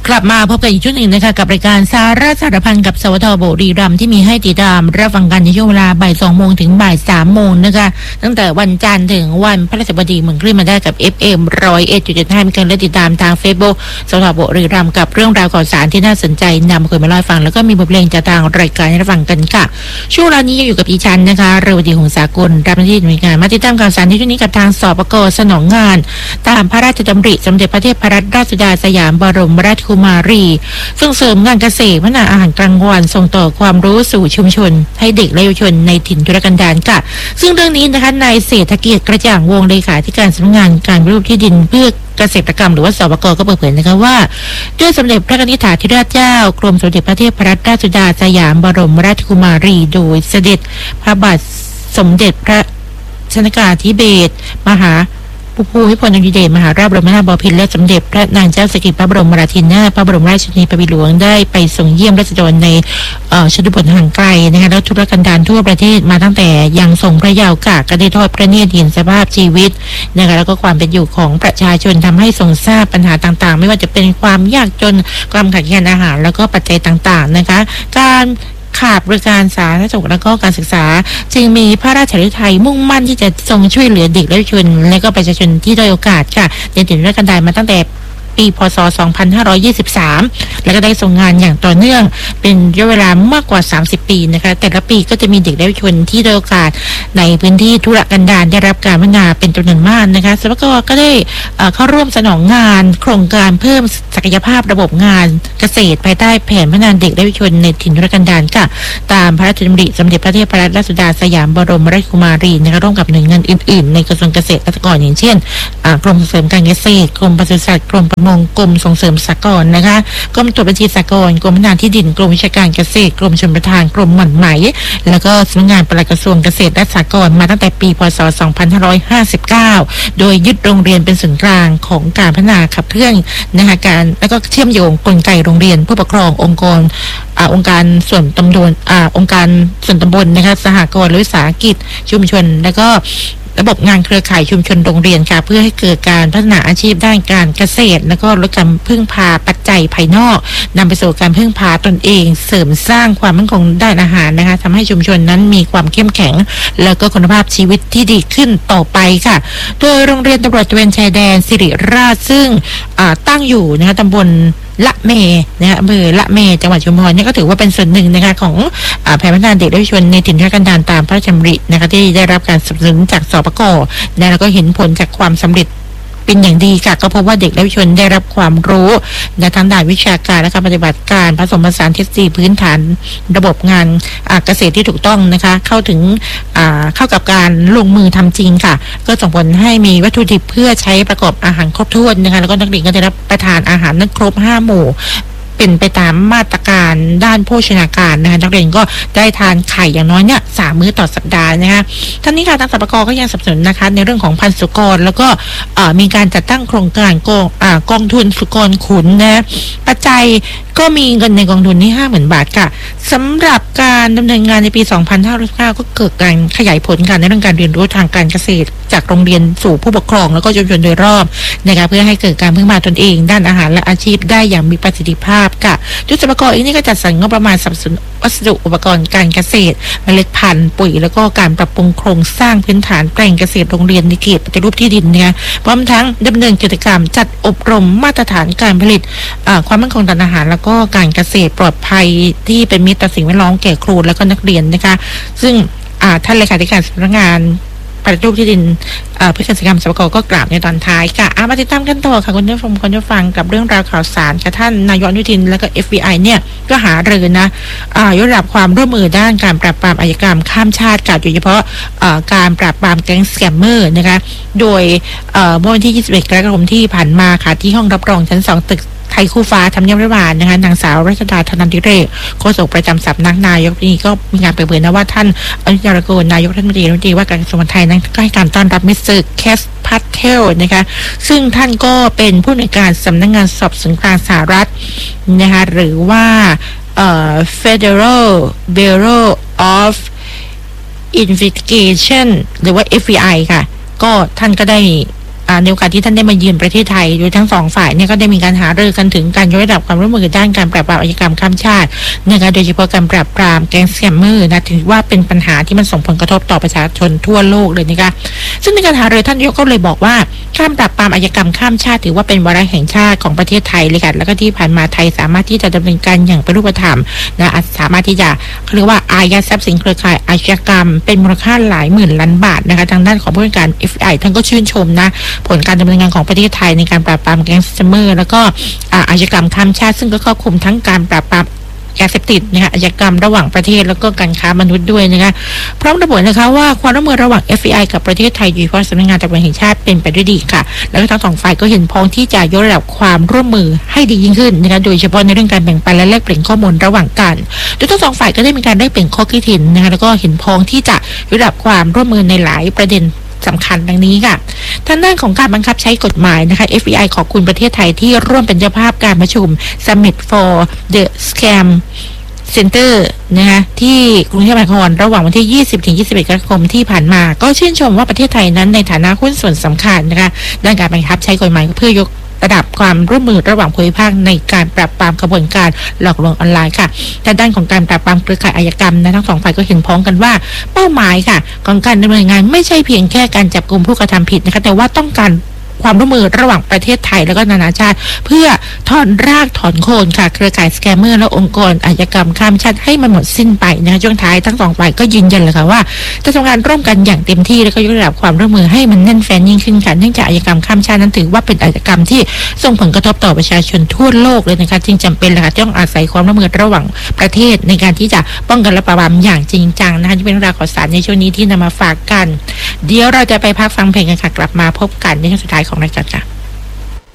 กลับมาพบกันอีกชุดหนึ่งนะคะกับรายการสาระสารพันกับสวทบุรีรัมย์ที่มีให้ติดตามรับฟังกันในช่วงเวลาบ่าย2 โมงถึงบ่าย3 โมงนะคะตั้งแต่วันจันทร์ถึงวันพฤหัสบดีเหมือนคลื่นมาได้กับ FM 101.5มีการและติดตามทาง Facebook สวทบุรีรัมย์กับเรื่องราวข่าวสารที่น่าสนใจนำคุยมาเล่าให้ฟังแล้วก็มีบทเพลงจากทางรายการให้รับฟังกันค่ะช่วงเวลานี้ยังอยู่กับดิฉันนะคะเรวดีหงสากลรับหน้าที่ดำเนินงานมาติดตามข่าวสารที่ช่วงนี้กับทางสปก.สนองงานตามพระราชดำริสมเด็จพระเทพรัตนราชสุดาสยามบรมราชกุมารีส่งเสริมงานเกษตรพัฒนาอาหารกลางวันส่งต่อความรู้สู่ชุมชนให้เด็กและเยาวชนในถิ่นทุรกันดารค่ะซึ่งเรื่องนี้นะคะนายเศรษฐกิจกระจ่างวงศ์เลขาธิการสำนักงานการปฏิรูปที่ดินเพื่อเกษตรกรรมหรือว่าสปก.ก็เปิดเผยนะคะว่าด้วยสมเด็จพระนิธิถาธิราชเจ้ากรมสมเด็จพระเทพรัตนราชสุดาสยามบรมราชกุมารีโดยเสด็จพระบาทสมเด็จพระชนกาธิเบศรมหาภูมิพลอดุลยเดชมหาราชบรมนาถบพิตรและสมเด็จพระนางเจ้าสิริกิติ์พระบรมราชินีนาถพระบรมราชินีพระบิดาหลวงได้ไปส่งเยี่ยมราษฎรในชนบทห่างไกลนะคะและทุรกันดารทั่วประเทศมาตั้งแต่ยังทรงพระเยาว์ก็ได้ทอดพระเนตรเห็นสภาพชีวิตนะคะแล้วก็ความเป็นอยู่ของประชาชนทำให้ทรงทราบปัญหาต่างๆไม่ว่าจะเป็นความยากจนความขาดแคลนอาหารแล้วก็ปัจจัยต่างๆนะคะการขาดบริการสาธารณสุขและก็การศึกษาจึงมีพระราชฤทัยมุ่งมั่นที่จะทรงช่วยเหลือเด็กและเยาวชนและก็ประชาชนที่ด้อยโอกาสค่ะในถิ่นทุรกันดารมาตั้งแต่ปีพ.ศ. 2523แล้วก็ได้ส่งงานอย่างต่อเนื่องเป็นระยะเวลามากกว่า30 ปีนะคะแต่ละปีก็จะมีเด็กและเยาวชนที่ด้อยโอกาสในพื้นที่ทุรกันดารได้รับการพัฒนาเป็นจำนวนมากนะคะสปก.ก็ได้เข้าร่วมสนองงานโครงการเพิ่มศักยภาพระบบงานเกษตรภายใต้แผนพัฒนาเด็กและเยาวชนในถิ่นทุรกันดารค่ะตามพระราชดำริสมเด็จพระเทพรัตนราชสุดาสยามบรมราชกุมารีนะคะร่วมกับหน่วยงานอื่นๆในกระทรวงเกษตรและสหกรณ์อย่างเช่นกรมส่งเสริมการเกษตรกรมปศุสัตว์กรมประมงกรมส่งเสริมสหกรณ์นะคะกรมตรวจบัญชีสหกรณ์กรมพัฒนาที่ดินกรมวิชาการเกษตรกรมชลประทานกรมหม่อนไหมแล้วก็สำนักงานปลัดกระทรวงเกษตรและสหกรณ์มาตั้งแต่ปีพ.ศ. 2559โดยยึดโรงเรียนเป็นศูนย์กลางของการพัฒนาขับเคลื่อนนะคะการแล้วก็เชื่อมโยงกลไกโรงเรียนผู้ปกครององค์การส่วนตำบลองค์การส่วนตำบลนะคะสหกรณ์หรือวิสาหกิจชุมชนแล้วก็ระบบงานเครือข่ายชุมชนโรงเรียนค่ะเพื่อให้เกิดการพัฒนาอาชีพด้านการเกษตรแล้วก็ลดการพึ่งพาปัจจัยภายนอกนำไปสู่การพึ่งพาตนเองเสริมสร้างความมั่นคงด้านอาหารนะคะทำให้ชุมชนนั้นมีความเข้มแข็งแล้วก็คุณภาพชีวิตที่ดีขึ้นต่อไปค่ะโดยโรงเรียนตำรวจตระเวนชายแดนสิริราชซึ่งตั้งอยู่นะคะตำบลละเมนะคะอำเภอละเมจังหวัดชุมพรนี่ก็ถือว่าเป็นส่วนหนึ่งนะคะของแผนพัฒนาเด็กและเยาวชนในถิ่นทุรกันดารตามพระราชดำรินะคะที่ได้รับการสนับสนุนจากสปก.แล้วก็เห็นผลจากความสำเร็จเป็นอย่างดีค่ะก็พบว่าเด็กและเยาวชนได้รับความรู้ในทางด้านวิชาการและการปฏิบัติการผสมผสานทฤษฎีพื้นฐานระบบงานเกษตรที่ถูกต้องนะคะเข้ากับการลงมือทำจริงค่ะก็ส่งผลให้มีวัตถุดิบเพื่อใช้ประกอบอาหารครบถ้วนนะคะแล้วก็นักเรียนก็ได้รับประทานอาหารนั้นครบ5 หมู่เป็นไปตามมาตรการด้านโภชนาการนะคะนักเรียนก็ได้ทานไข่อย่างน้อยเนี่ย3 มื้อต่อสัปดาห์นะคะทั้งนี้ค่ะทางสปก.ก็ยังสนับสนุนนะคะในเรื่องของพันธุ์สุกรแล้วก็มีการจัดตั้งโครงการกองทุนสุกรขุนนะปัจจัยก็มีเงินในกองทุนที่ 50,000 บาทค่ะสำหรับการดำเนินงานในปี 2559ก็เกิดการขยายผลกันในเรื่องการเรียนรู้ทางการเกษตรจากโรงเรียนสู่ผู้ปกครองแล้วก็ชุมชนโดยรอบนะคะเพื่อให้เกิดการพึ่งพาตนเองด้านอาหารและอาชีพได้อย่างมีประสิทธิภาพค่ะจุดสปก.อีกนี่ก็จัดสรรงบประมาณสนับสนุนวัสดุอุปกรณ์การเกษตรเมล็ดพันธุ์ปุ๋ยแล้วก็การปรับปรุงโครงสร้างพื้นฐานแปลงเกษตรโรงเรียนในเขตปฏิรูปที่ดินเนี่ยพร้อมทั้งดำเนินกิจกรรมจัดอบรมมาตรฐานการผลิตความมั่นคงทางอาหารแล้วก็การเกษตรปลอดภัยที่เป็นมิตรต่อสิ่งแวดล้อมแก่ครูและก็นักเรียนนะคะซึ่งท่านเลขาธิการสำนักงานปฏิรูปที่ดินเพื่อการเกษตรกรรมสปก.ก็กล่าวในตอนท้ายค่ะมาติดตามกันต่อค่ะคุณผู้ชมคุณผู้ฟังกับเรื่องราวข่าวสารกับท่านนายกอนุทินและก็ FBI เนี่ยก็หารือนะยกระดับความร่วมมือด้านการปราบปรามอาชญากรรมข้ามชาติค่ะโดยเฉพาะการปราบปรามแก๊งสแกมเมอร์นะคะโดยเมื่อวันที่21 กรกฎาคมที่ผ่านมาค่ะที่ห้องรับรองชั้น 2 ตึกไทยคู่ฟ้าทำเนียบรัฐบาลนะคะนางสาวรัชดาธนันติเรศโฆษกประจำสำนักนายกนี่ก็มีการเปิดเผยนะว่าท่านอนุทิน ชาญวิรากูลนายกรัฐมนตรีว่าการกระทรวงมหาดไทยนั้นก็ให้การต้อนรับมิสเตอร์แคสพัทเทลนะคะซึ่งท่านก็เป็นผู้อำนวยการสำนักงานสอบสวนกลางสหรัฐนะคะหรือว่าFederal Bureau of Investigation หรือว่า FBI ค่ะก็ท่านก็ได้ในโอกาสที่ท่านได้มาเยือนประเทศไทยโดยทั้งสองฝ่ายเนี่ยก็ได้มีการหารือกันถึงการยกระดับความร่วมมือด้านการปราบปรามอาชญากรรมข้ามชาตินะคะโดยเฉพาะการปราบปรามแก๊งสแกมเมอร์นะถือว่าเป็นปัญหาที่มันส่งผลกระทบต่อประชาชนทั่วโลกเลยนะคะซึ่งในการหารือท่านนายกก็เลยบอกว่าการปราบปรามอาชญากรรมข้ามชาติถือว่าเป็นวาระแห่งชาติของประเทศไทยเลยค่ะแล้วก็ที่ผ่านมาไทยสามารถที่จะดำเนินการอย่างเป็นรูปธรรมนะสามารถที่จะเรียกว่าอายัดทรัพย์สินเครือข่ายอาชญากรรมเป็นมูลค่าหลายหมื่นล้านบาทนะคะทางด้านของผู้การ FBI ท่านก็ชื่นชมนะผลการดำเนินงานของประเทศไทยในการปราบปรามแก๊งสแกมเมอร์แล้วก็อาชญากรรมข้ามชาติซึ่งก็ครอบคลุมทั้งการปราบปรามยาเสพติดนะคะอาชญากรรมระหว่างประเทศแล้วก็การค้ามนุษย์ด้วยนะคะพร้อมระบุนะคะว่าความร่วมมือระหว่าง FBI กับประเทศไทยโดยเฉพาะสำนักงานตำรวจแห่งชาติเป็นไปด้วยดีค่ะแล้วก็ทั้งสองฝ่ายก็เห็นพ้องที่จะยกระดับความร่วมมือให้ดียิ่งขึ้นนะคะโดยเฉพาะในเรื่องการแบ่งปันและแลกเปลี่ยนข้อมูลระหว่างกันโดยทั้งสองฝ่ายก็ได้มีการได้เปลี่ยนข้อคิดเห็นนะคะแล้วก็เห็นพ้องที่จะยกระดับความร่วมมือในหลายประเด็นสำคัญดังนี้ค่ะทางด้านของการบังคับใช้กฎหมายนะคะ FBI ขอบคุณประเทศไทยที่ร่วมเป็นเจ้าภาพการประชุม Summit for the Scam Center นะคะที่กรุงเทพมหานครระหว่างวันที่ 20-21 กรกฎาคมที่ผ่านมาก็ชื่นชมว่าประเทศไทยนั้นในฐานะหุ้นส่วนสำคัญนะคะด้านการบังคับใช้กฎหมายเพื่อยกระดับความร่วมมือระหว่างภูมิภาคในการปราบปรามขบวนการหลอกลวงออนไลน์ค่ะด้านของการปราบปรามเครือข่ายอาชญากรรมนะทั้งสองฝ่ายก็เห็นพ้องกันว่าเป้าหมายค่ะของการดำเนินงานไม่ใช่เพียงแค่การจับกุมผู้กระทำผิดนะคะแต่ว่าต้องการความร่วมมือระหว่างประเทศไทยแล้วก็นานาชาติเพื่อถอนรากถอนโคนค่ะเครือข่ายสแกมเมอร์และองค์กรอาชญากรรมข้ามชาติให้มันหมดสิ้นไปนะคะช่วงท้ายทั้งสองฝ่ายก็ยืนยันเลยค่ะว่าจะทำงานร่วมกันอย่างเต็มที่แล้วก็ยกระดับความร่วมมือให้มันแน่นแฟ้นยิ่งขึ้นค่ะเนื่องจากอาชญากรรมข้ามชาตินั้นถือว่าเป็นอาชญากรรมที่ส่งผลกระทบต่อประชาชนทั่วโลกเลยนะคะจึงจำเป็นเลยค่ะต้องอาศัยความร่วมมือระหว่างประเทศในการที่จะป้องกันและปราบปรามอย่างจริงจังนะคะที่เป็นเรื่องราวข่าวสารในช่วงนี้ที่นำมาฝากกันเดี๋ยวเราจะไปพักฟังเพลงกันค่ะกลับมาพบกันในช่วงสุดท้ายของรายการค่ะ